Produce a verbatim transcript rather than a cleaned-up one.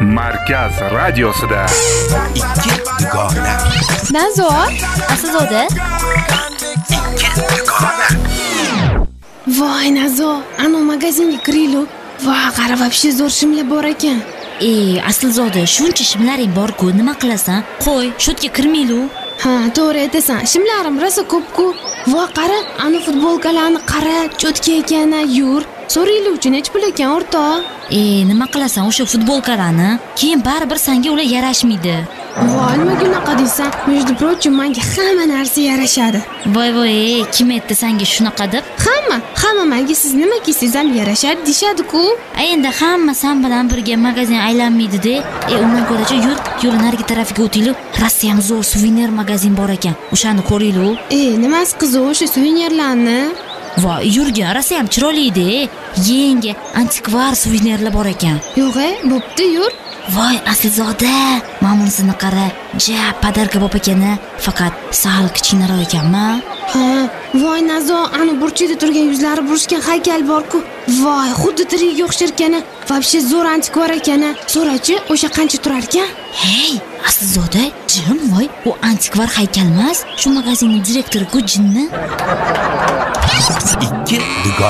Markaz radiosida ikki dugona. Nazo, Aslzoda. ikki dugona. Voy Nazo, anu magazinga kirilu. Voy, qara, вообще zo'r shimlar bor ekan. Ey, Aslzoda, shuncha shimlaring bor-ku, nima qilasan? Qo'y, shotga kirmaylu. Ha, to'g'ri aytasan. Shimlarim rosa ko'p-ku. Voy, qara, anu futbolkalarni qara, cho'tka ekani, yur. So'rayli uchun nech pul ekan, o'rtoq? Ey, nima qilasan o'sha futbolkalarni? Keyin baribir senga ular yarashmaydi. Voy, nimaga unaqa deysan? Между прочим, menga hamma narsa yarashadi. Voy voy, kim aytdi senga shunaqa deb? Hamma, hamma menga siz nima kiysangiz ham yarashadi deshadi-ku. Ay, endi hamma sen bilan birga magazin aylanmaydi-da. E, undan ko'racha yur, yo'l narigi tarafiga o'taylik. Rossiyam zo'r suvenir magazin bor ekan. O'shani ko'raylik. Ey, nimasi qiziq o'sha suvenirlarni? Voy, yurgan, rosa ham chiroyli-da. Yangi antikvar suvenirlar bor ekan. Yo'q-e, bo'pti, yur. Voy, Aslzoda, ma'munisini qara. Ja, podarka bo'p ekani, faqat sal kichkinaroq ekanmi? Ha, voy Nazo, anu burchida turgan yuzlari burishgan haykal bor-ku. Voy, xuddi tiriga o'xshar ekan. Вообще zo'r antikvar ekan. So'rachi, o'sha qancha turar ekan? Hey, Aslzoda, jim voy, u antikvar haykal emas, shu magazinning direktori-ku jinni. ikki dugona.